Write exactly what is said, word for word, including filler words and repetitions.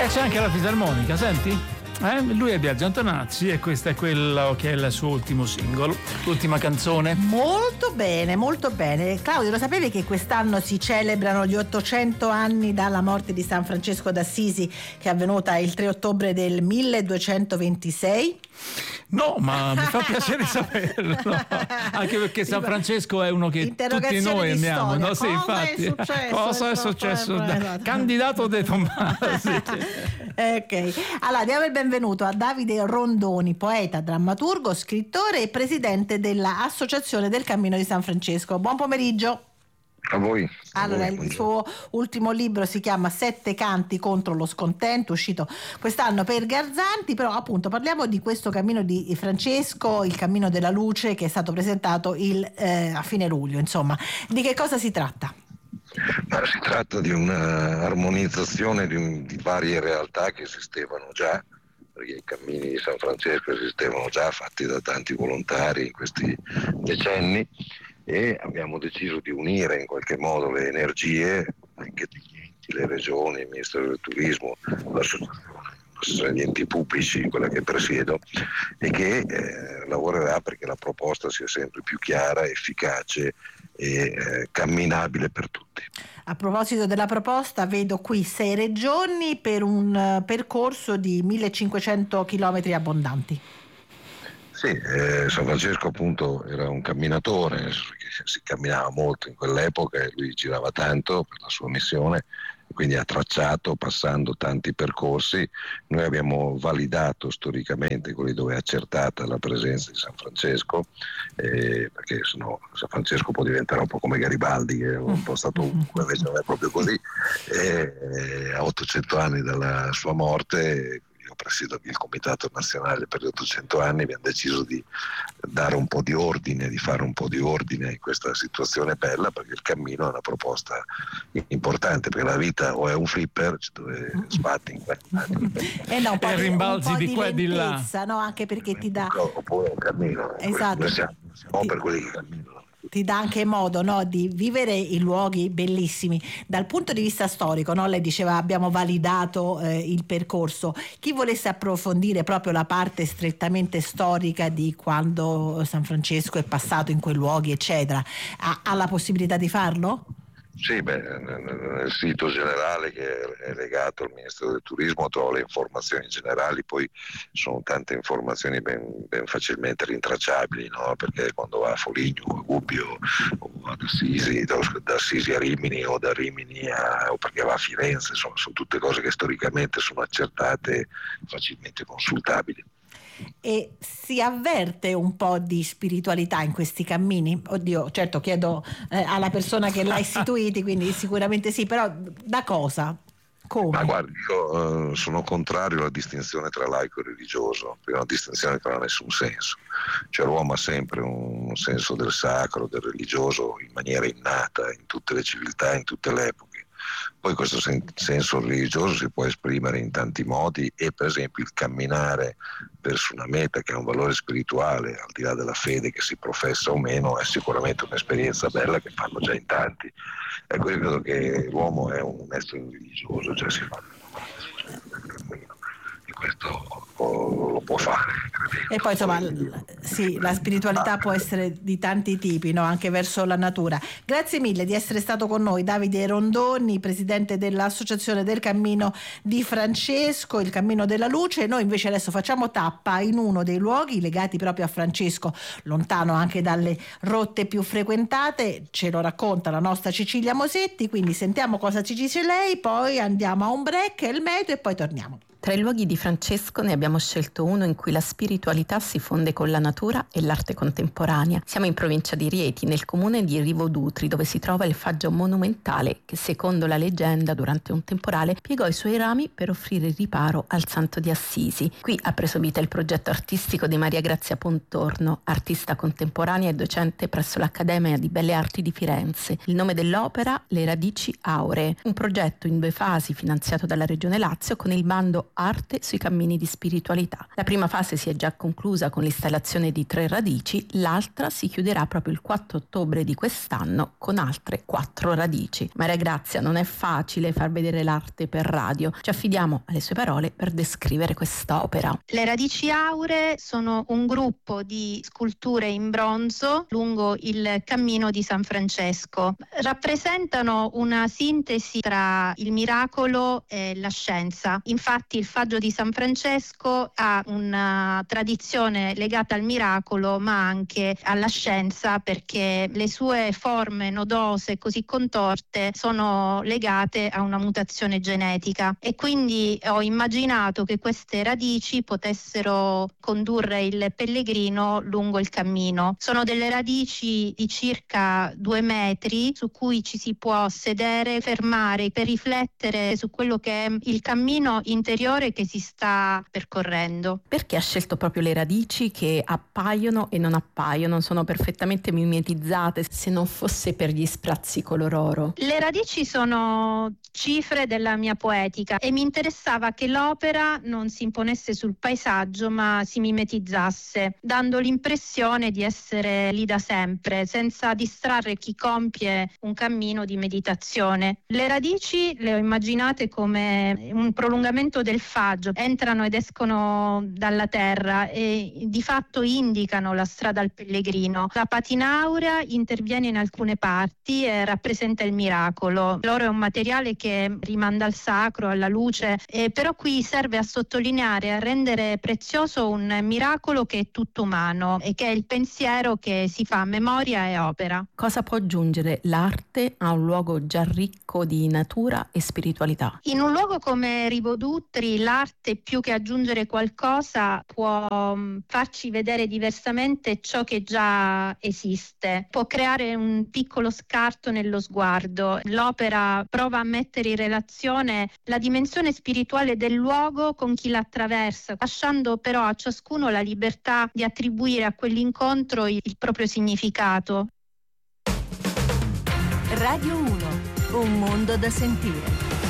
E c'è anche la fisarmonica, senti? Eh? Lui è Biagio Antonacci e questo è quello che è il suo ultimo singolo, l'ultima canzone. Molto bene, molto bene. Claudio, lo sapevi che quest'anno si celebrano gli ottocento anni dalla morte di San Francesco d'Assisi, che è avvenuta il tre ottobre del milleduecentoventisei? No, ma mi fa piacere saperlo, anche perché San Francesco è uno che tutti noi amiamo, no? Sì, infatti. È successo, cosa è successo? Da... Candidato De Tommasi. Ok, allora diamo il benvenuto a Davide Rondoni, poeta, drammaturgo, scrittore e presidente dell'Associazione del Cammino di San Francesco. Buon pomeriggio. A voi. Allora, a voi, il suo ultimo libro si chiama Sette canti contro lo scontento, uscito quest'anno per Garzanti, però appunto parliamo di questo cammino di Francesco, il cammino della luce, che è stato presentato il, eh, a fine luglio. Insomma, di che cosa si tratta? Ma si tratta di un'armonizzazione di, un, di varie realtà che esistevano già, perché i cammini di San Francesco esistevano già, fatti da tanti volontari in questi decenni, e abbiamo deciso di unire in qualche modo le energie anche degli enti, le regioni, il Ministero del Turismo, l'associazione, gli enti pubblici, quella che presiedo, e che eh, lavorerà perché la proposta sia sempre più chiara, efficace e eh, camminabile per tutti. A proposito della proposta, vedo qui sei regioni per un uh, percorso di millecinquecento chilometri abbondanti. Sì, eh, San Francesco appunto era un camminatore, si camminava molto in quell'epoca e lui girava tanto per la sua missione, quindi ha tracciato passando tanti percorsi. Noi abbiamo validato storicamente quelli dove è accertata la presenza di San Francesco, eh, perché sennò San Francesco può diventare un po' come Garibaldi, che è un po' stato ovunque, invece non è proprio così. Eh, eh, a ottocento anni dalla sua morte, io presiedo il Comitato Nazionale per gli ottocento anni, abbiamo deciso di dare un po' di ordine, di fare un po' di ordine in questa situazione bella, perché il cammino è una proposta importante, perché la vita o è un flipper dove sbatti in e no, un po' e di, rimbalzi un po' di di qua e di là, lentezza, no? Anche perché ti dà, oppure un cammino, esatto, noi siamo, siamo ti... per quelli che camminano. Ti dà anche modo, no, di vivere i luoghi bellissimi. Dal punto di vista storico, no, lei diceva abbiamo validato eh, il percorso. Chi volesse approfondire proprio la parte strettamente storica di quando San Francesco è passato in quei luoghi, eccetera, ha, ha la possibilità di farlo? Sì, beh, nel sito generale che è legato al Ministero del Turismo trovo le informazioni generali, poi sono tante informazioni ben, ben facilmente rintracciabili, no? Perché quando va a Foligno, a Gubbio o ad Assisi, da, da Assisi a Rimini o da Rimini a, o perché va a Firenze, sono, sono tutte cose che storicamente sono accertate e facilmente consultabili. E si avverte un po' di spiritualità in questi cammini? Oddio, certo chiedo eh, alla persona che l'ha istituiti, quindi sicuramente sì, però da cosa? Come? Ma guardi, io eh, sono contrario alla distinzione tra laico e religioso, perché è una distinzione che non ha nessun senso. Cioè l'uomo ha sempre un senso del sacro, del religioso in maniera innata in tutte le civiltà, in tutte le epoche. Poi questo sen- senso religioso si può esprimere in tanti modi, e per esempio il camminare verso una meta che ha un valore spirituale, al di là della fede che si professa o meno, è sicuramente un'esperienza bella che fanno già in tanti. Ecco, io credo che l'uomo è un essere religioso, cioè si fa e questo lo può fare. E poi insomma sì, la spiritualità può essere di tanti tipi, no? Anche verso la natura. Grazie mille di essere stato con noi, Davide Rondoni, presidente dell'Associazione del Cammino di Francesco, il Cammino della Luce. Noi invece adesso facciamo tappa in uno dei luoghi legati proprio a Francesco, lontano anche dalle rotte più frequentate. Ce lo racconta la nostra Cecilia Mosetti, quindi sentiamo cosa ci dice lei, poi andiamo a un break, il meteo, e poi torniamo. Tra i luoghi di Francesco ne abbiamo scelto uno in cui la spiritualità si fonde con la natura e l'arte contemporanea. Siamo in provincia di Rieti, nel comune di Rivodutri, dove si trova il faggio monumentale che, secondo la leggenda, durante un temporale piegò i suoi rami per offrire riparo al santo di Assisi. Qui ha preso vita il progetto artistico di Maria Grazia Pontorno, artista contemporanea e docente presso l'Accademia di Belle Arti di Firenze. Il nome dell'opera: Le radici auree, un progetto in due fasi finanziato dalla Regione Lazio con il bando Arte sui cammini di spiritualità. La prima fase si è già conclusa con l'installazione di tre radici, l'altra si chiuderà proprio il quattro ottobre di quest'anno con altre quattro radici. Maria Grazia, non è facile far vedere l'arte per radio, ci affidiamo alle sue parole per descrivere quest'opera. Le radici auree sono un gruppo di sculture in bronzo lungo il cammino di San Francesco. Rappresentano una sintesi tra il miracolo e la scienza. Infatti il faggio di San Francesco ha una tradizione legata al miracolo ma anche alla scienza, perché le sue forme nodose così contorte sono legate a una mutazione genetica, e quindi ho immaginato che queste radici potessero condurre il pellegrino lungo il cammino. Sono delle radici di circa due metri su cui ci si può sedere, fermare per riflettere su quello che è il cammino interiore che si sta percorrendo. Perché ha scelto proprio le radici che appaiono e non appaiono, sono perfettamente mimetizzate, se non fosse per gli sprazzi color oro? Le radici sono cifre della mia poetica e mi interessava che l'opera non si imponesse sul paesaggio ma si mimetizzasse, dando l'impressione di essere lì da sempre, senza distrarre chi compie un cammino di meditazione. Le radici le ho immaginate come un prolungamento del faggio, entrano ed escono dalla terra e di fatto indicano la strada al pellegrino. La patina aurea interviene in alcune parti e rappresenta il miracolo. L'oro è un materiale che rimanda al sacro, alla luce, e però qui serve a sottolineare e a rendere prezioso un miracolo che è tutto umano e che è il pensiero che si fa memoria e opera. Cosa può aggiungere l'arte a un luogo già ricco di natura e spiritualità? In un luogo come Rivodutri l'arte, più che aggiungere qualcosa, può farci vedere diversamente ciò che già esiste, può creare un piccolo scarto nello sguardo. L'opera prova a mettere in relazione la dimensione spirituale del luogo con chi la attraversa, lasciando però a ciascuno la libertà di attribuire a quell'incontro il proprio significato. Radio uno, un mondo da sentire.